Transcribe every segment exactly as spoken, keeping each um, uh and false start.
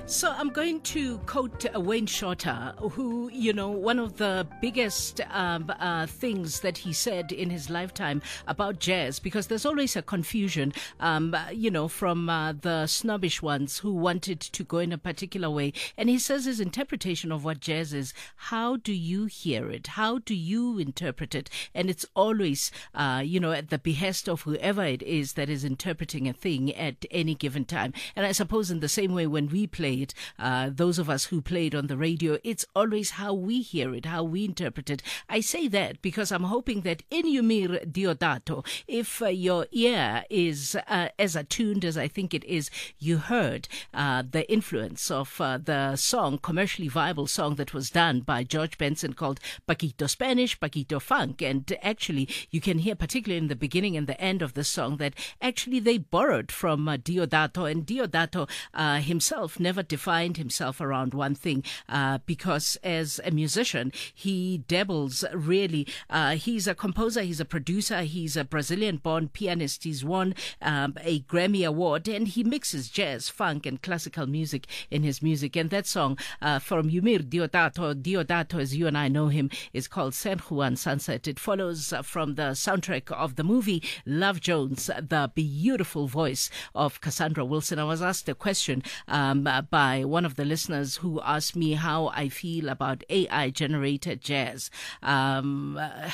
So I'm going to quote uh, Wayne Shorter, who, you know, one of the biggest um, uh, things that he said in his lifetime about jazz, because there's always a confusion, um, you know, from uh, the snobbish ones who wanted to go in a particular way. And he says his interpretation of what jazz is, how do you hear it? How do you interpret it? And it's always, uh, you know, at the behest of whoever it is that is interpreting a thing at any given time. And I suppose in the same way when we play it, uh, those of us who play it on the radio, it's always how we hear it, how we interpret it. I say that because I'm hoping that in Yumir Deodato, if uh, your ear is uh, as attuned as I think it is, you heard uh, the influence of uh, the song, commercially viable song that was done by George Benson called Paquito Spanish, Paquito Funk. And actually, you can hear, particularly in the beginning and the end of the song, that actually they borrowed from uh, Deodato. And Deodato uh, himself never defined himself around one thing uh, because as a musician, he dabbles really. Uh, he's a composer, he's a producer, he's a Brazilian-born pianist. He's won um, a Grammy Award, and he mixes jazz, funk, and classical music in his music. And that song uh, from Yumir Deodato, Deodato, as you and I know him, is called San Juan Sunset. It follows uh, from the soundtrack of the movie Love Jones, the beautiful voice of Cassandra Wilson. I was asked a question um, by one of the listeners who asked me how I feel about A I-generated jazz. Um, uh,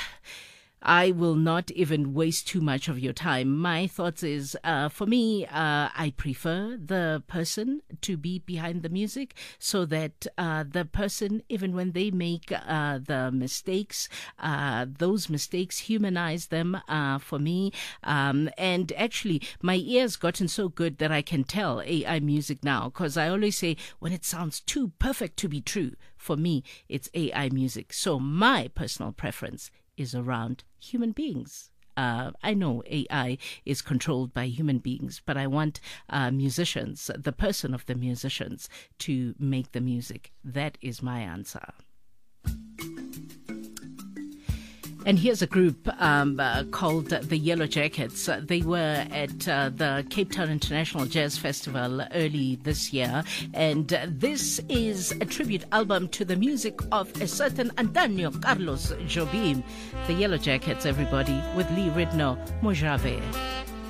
I will not even waste too much of your time. My thoughts is, uh, for me, uh, I prefer the person to be behind the music so that uh, the person, even when they make uh, the mistakes, uh, those mistakes humanize them uh, for me. Um, and actually, my ear's gotten so good that I can tell A I music now, because I always say when it sounds too perfect to be true, for me, it's A I music. So my personal preference is around human beings. Uh, I know A I is controlled by human beings, but I want uh, musicians, the person of the musicians, to make the music. That is my answer. And here's a group um, uh, called the Yellow Jackets. Uh, they were at uh, the Cape Town International Jazz Festival early this year. And uh, this is a tribute album to the music of a certain Antonio Carlos Jobim. The Yellow Jackets, everybody, with Lee Ridnour, Mojave.